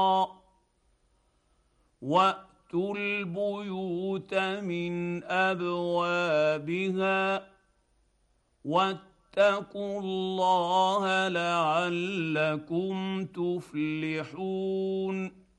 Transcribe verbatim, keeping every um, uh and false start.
واتوا البيوت من ابوابها واتقوا الله لعلكم تفلحون